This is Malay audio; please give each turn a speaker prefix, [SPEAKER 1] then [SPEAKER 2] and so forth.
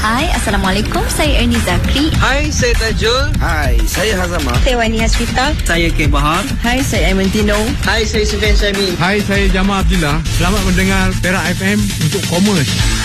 [SPEAKER 1] Hai, Assalamualaikum. Saya Ernie Zakri.
[SPEAKER 2] Hai, saya Tajul.
[SPEAKER 3] Hai, saya Hazama.
[SPEAKER 4] Saya Wani Hasrita.
[SPEAKER 5] Saya K. Bahar.
[SPEAKER 4] Hai, saya Aimantino.
[SPEAKER 2] Hai, saya Sufian Syami.
[SPEAKER 6] Hai, saya Jamal Abdullah. Selamat mendengar Perak FM untuk Commerce.